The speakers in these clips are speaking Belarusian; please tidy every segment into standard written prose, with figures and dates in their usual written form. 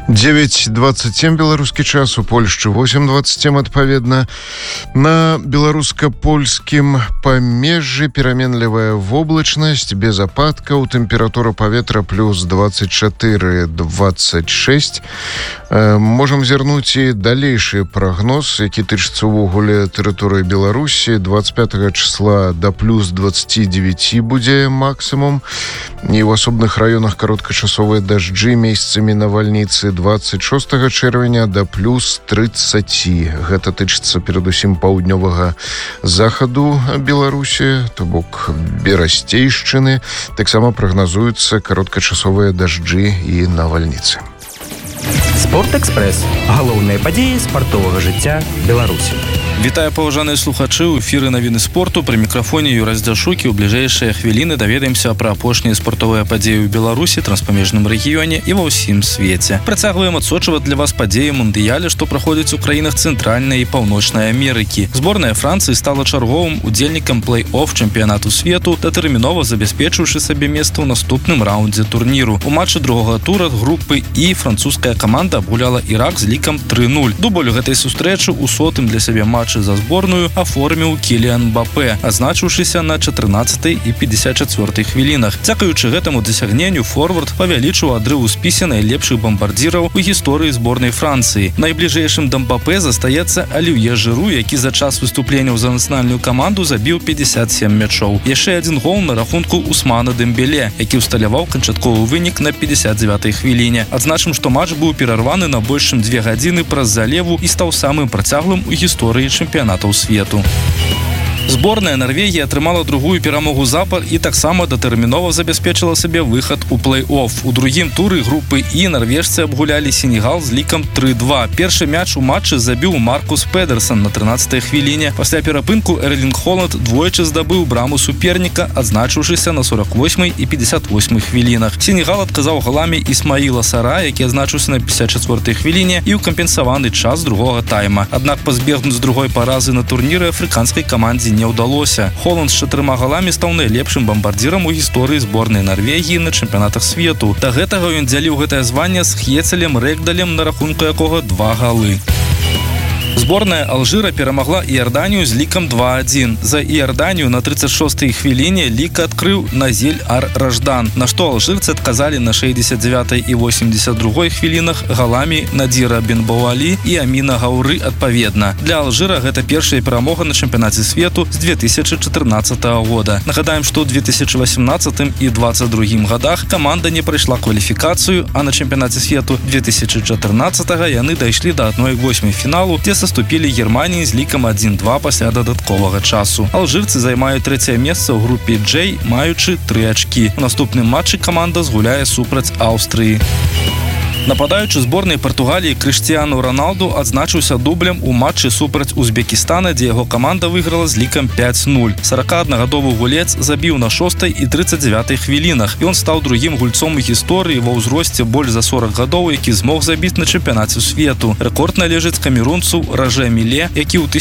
9:27 беларускі час, у Польшчы 8:27 адпаведна. На беларуска-польскім памежжы пераменлівая воблачнасць, без ападкаў, тэмпература паветра плюс 24-26. Можам зірнуць і далейшы прагноз, які тычыцца ўвогуле тэрыторыі Беларусі. 25 числа да плюс 29 будзе максімум. І ў асобных раёнах кароткачасовыя дажджы, месцамі навальніцы. 26 чэрвеня да плюс 30. Гэта тычыцца перадусім паўднёвага захаду Беларусі, то бок Берасцейшчыны. Таксама прагназуюцца кароткачасовыя дажджы і навальніцы. Спортэкспрэс. Галоўныя падзеі спартовага жыцця Беларусі. Вітаю, паважаныя слухачы, у эфіры навіны спорту. Пры мікрафоне Юрай Здзяшукі. У бліжэйшыя хвіліны даведаемся пра апошнія спартовыя падзеі ў Беларусі, транспамежным рэгіёне і ва ўсім свеце. Працягваем адсочваць для вас падзеі мундыяле, што праходзяць у краінах Цэнтральнай і Паўночнай Амерыкі. Зборная Францыі стала чарговым удзельнікам плэй-офф чэмпіянату свету, датэрмінова забяспечыўшы сабе месца ў наступным раўндзе турніру. У матчы другога тура групы І французская каманда абгуляла Ірак з лікам 3-0. Дубль гэтай сустрэчы ў сотым для сябе матчы за зборную аформіў Кіліан Мбапэ, адзначыўшыся на 14 і 54 хвілінах. Дзякуючы гэтаму дасягненню форвард павялічыў адрыў у спісе найлепшых бамбардзіраў у гісторыі зборнай Францыі. Найбліжэйшым да Мбапэ застаецца Аліўе Жыру, які за час выступленняў за нацыянальную каманду забіў 57 мячоў. Яшчэ адзін гол на рахунку Усмана Дэмбеле, які ўсталяваў канчатковы вынік на 59 хвіліне. Адзначым, што матч быў перарваны на больш чым 2 гадзіны праз залеву і стаў самым працяглым у гісторыі чэмпіянатаў свету. Зборная Нарвегіі атрымала другую перамогу запар і таксама датэрмінова забяспечыла сабе выхад у плэй-офф. У другім туры групы І нарвежцы абгулялі Сенегал з лікам 3-2. Першы мяч у матчы забіў Маркус Педерсон на 13 хвіліне. Пасля перапынку Эрлінг Холанд двойчы здабыў браму суперніка, адзначыўшыся на 48 і 58 хвілінах. Сенегал адказаў галамі Ісмаіла Сара, які адзначыўся на 54 хвіліне і ў кампенсаваны час другога тайма. Аднак пазбегнуць другой паразы на турніры афрыканскай камандзе не ўдалося. Холанд з 4 галамі стаў найлепшым бамбардзірам у гісторыі зборнай Нарвегіі на чэмпіянатах свету. Да гэтага ён дзяліў гэтае званне з Хецелем Рэгдалем, на рахунку якога 2 галы. Зборная Алжыра перамагла Іорданію з лікам 2-1. За Іорданію на 36-й хвіліне лік адкрыў Назель Ар-Раждан, на што алжырцы адказалі на 69-й і 82-й хвілінах галамі Надзіра Бенбауалі і Аміна Гаўры адпаведна. Для Алжыра гэта першая перамога на чэмпіянаце свету з 2014 года. Нагадаем, што ў 2018 і 2022 годах каманда не прайшла кваліфікацыю, а на чэмпіянаце свету 2014 яны дайшлі да 1/8 фіналу, дзе саступілі Германіі з лікам 1-2 пасля дадатковага часу. Алжырцы займаюць 3-е месца ў групе Джей, маючы 3 ачкі. У наступным матчы каманда згуляе супраць Аўстрыі. Нападаючы зборнай Партугаліі Крыштіану Роналду адзначыўся дублем у матчы супраць Узбекістана, дзе яго каманда выйграла з лікам 5-0. 41-гадовы гулец забіў на 6-й і 39-й хвілінах. Ён стаў другім гульцом у гісторыі ва ўзросце больш за 40 гадоў, які змог забіць на чэмпіянаце свету. Рэкорд належыць камерунцу Ражэ Міле, які ў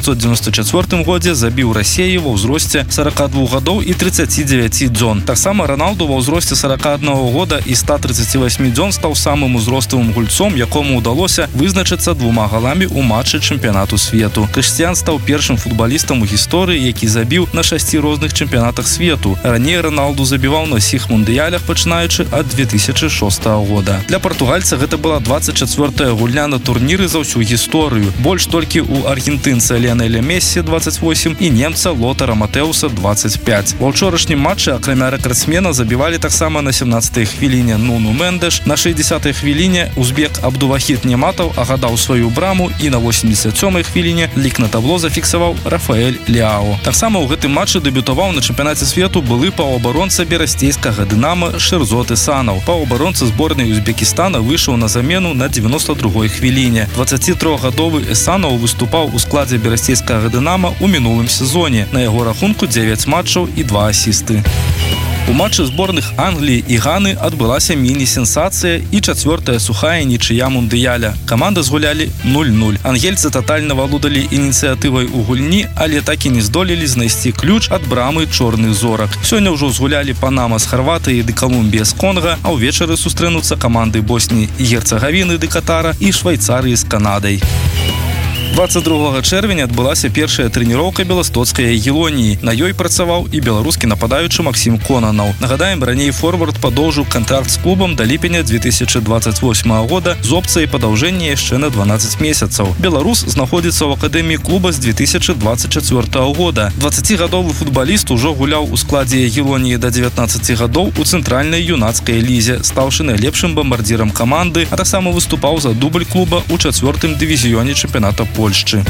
1994 годзе забіў Расеі ва ўзросце 42 гадоў і 39 дзён. Таксама Роналду ва ўзросце 41 года і 138 дзён стаў самым узростовым гульцом, якому ўдалося вызначыцца 2 галамі ў матчы чэмпіянату свету. Крыштіан стаў першым футбалістам у гісторыі, які забіў на 6 розных чэмпіянатах свету. Раней Роналду забіваў на ўсіх мундыялях, пачынаючы ад 2006 года. Для партугальца гэта была 24-я гульня на турніры за ўсю гісторыю. Больш толькі у аргентынца Ліонеля Мессі 28 і немца Лотара Матэуса 25. Ва ўчорашнім матчы, акрамя рэкардсмена, забівалі таксама на 17-й хвіліне Нуну Мендеш, на 60-й хвіліне узбек Абдувахід Нематаў агадаў сваю браму і на 87-й хвіліне лік на табло зафіксаваў Рафаэль Ляо. Таксама ў гэтым матчы дэбютаваў на чэмпіянаце свету былы паўабаронца берасцейскага Дынамо Шерзот Ісанаў. Паўабаронца зборнай Узбекістана выйшаў на замену на 92-й хвіліне. 23-гадовы Ісанаў выступаў у складзе берасцейскага Дынамо ў мінулым сезоне. На яго рахунку 9 матчаў і 2 асісты. У матчы зборных Англіі і Ганы адбылася міні-сенсацыя і чацвёртая сухая нічыя мундыяля. Каманды згулялі 0-0. Ангельцы татальна валодалі ініцыятывай у гульні, але так і не здолелі знайсці ключ ад брамы чорных зорак. Сёння ўжо згулялі Панама з Харватыі ды Калумбія з Конга, а ўвечары сустрэнуцца каманды Босніі і Герцагавіны ды Катара і Швайцарыі з Канадай. 22 чэрвеня адбылася першая трэніроўка беластоцкай Ягелоніі. На ёй працаваў і беларускі нападаючы Максім Конанаў. Нагадаем, раней форвард падоўжыў кантракт з клубам да ліпеня 2028 года з опцыяй падаўжэння яшчэ на 12 месяцаў. Беларус знаходзіцца ў акадэміі клуба з 2024 года. 20гадовы футбаліст ужо гуляў у складзе Ягелоніі да 19 гадоў у цэнтральнай юнацкай лізе, стаўшы найлепшым бамбардзірам каманды, а таксама выступаў за дубль клуба ў 4-м дывізіёне чэмпіяната Польшчы.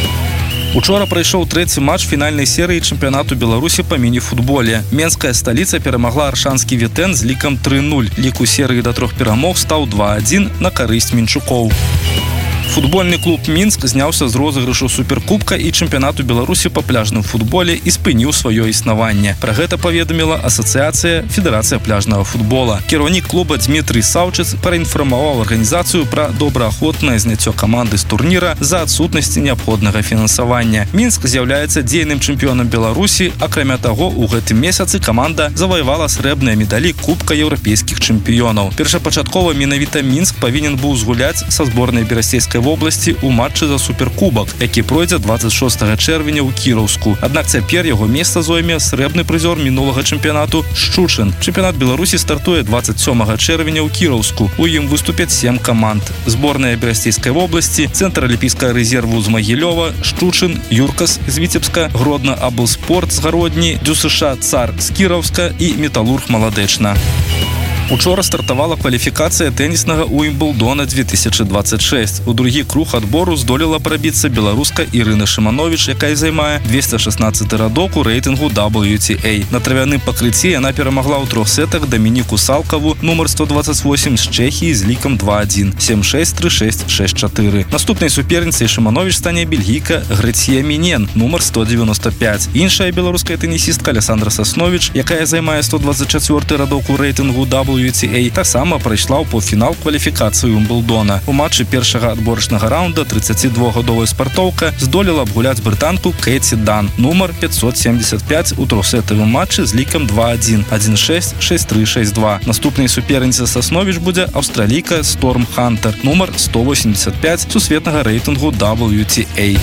Учора прайшоў трэці матч фінальнай серыі чэмпіянату Беларусі па міні-футболе. Менская сталіца перамагла аршанскі Вітэн з лікам 3-0. Лік у серыі да 3 перамог стаў 2-1 на карысць мінчукоў. Футбольны клуб Мінск зняўся з розыгрышу суперкубка і чэмпіянату Беларусі па пляжным футболе і спыніў сваё існаванне. Пра гэта паведаміла асацыяцыя Федэрацыя пляжнага футбола. Кіраўнік клуба Дмітрый Саўчыц праінфармаваў арганізацыю пра добраахвотнае зняццё каманды з турніра з-за адсутнасці неабходнага фінансавання. Мінск з'яўляецца дзейным чэмпіёнам Беларусі, акрамя таго, у гэтым месяцы каманда заваявала срэбныя медалі Кубка еўрапейскіх чэмпіёнаў. Першапачаткова менавіта Мінск павінен быў згуляць са зборнай берасцейскай вобласці ў матчы за суперкубак, які пройдзе 26 чэрвеня ў Кіраўску. Аднак цяпер яго месца зойме срэбны прызёр мінулага чэмпіянату Шчучын. Чэмпіянат Беларусі стартуе 27 чэрвеня ў Кіраўску. У ім выступяць 7 каманд. Зборная берасцейскай вобласці, Цэнтр алімпійскага рэзерву з Магілёва, Шчучын, Юркас з Віцебска, Гродна Аблспорт з Гародні, ДЮСШ Цар з Кіраўска і Металург Маладэчна. Учора стартавала кваліфікацыя тэніснага Уімблдона 2026. У другі круг адбору здолела прабіцца беларуска Ірына Шымановіч, якая займае 216 радок у рэйтынгу WTA. На травяным пакрыцці яна перамагла ў 3 сетах Дамініку Салкаву, нумар 128 з Чэхіі з лікам 2-1, 7-6, 3-6, 6-4. Наступнай суперніцай Шымановіч стане бельгійка Грэція Мінен, нумар 195. Іншая беларуская тэнісістка Александра Сасновіч, якая займае 124 радок у рэйтынгу WTA, таксама прайшла ў паўфінал кваліфікацыі Уімблдона. У матчы першага адборачнага раунда 32гадовая спартоўка здолела абгуляць брытанку Кэці Дан, нумар 575 у трохсетавым матчы з лікам 2-1, 1-6, 6-3, 6-2. Наступнай суперніцай Сасновіч будзе аўстралійка Сторм Хантер, нумар 185 сусветнага рэйтынгу WTA.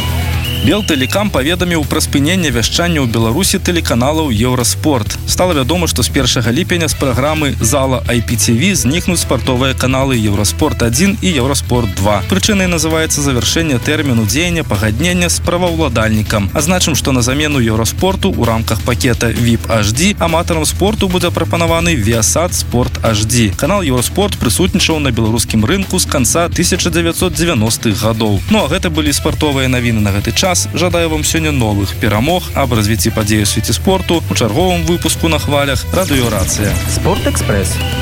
Белтэлекам паведаміў пра спыненне вяшчання ў Беларусі тэлеканалаў Еўраспорт. Стала вядома, што з 1 ліпеня з праграмы зала IPTV знікнуць спартовыя каналы Еўраспорт-1 і Еўраспорт-2. Прычынай называецца завяршэнне тэрміну дзеяння пагаднення з праваўладальнікам. Азначым, што на замену Еўраспорту ў рамках пакета VIP HD аматарам спорту будзе прапанаваны Viasat Sport HD. Канал Еўраспорт прысутнічаў на беларускім рынку з канца 1990-х гадоў. Ну а гэта былі спартовыя навіны на гэты час. Жадаю вам сёння новых перамог аб развіцці падзей у свеце спорту у чарговым выпуску на хвалях Радыё Рацыя. Спорт-экспрэс.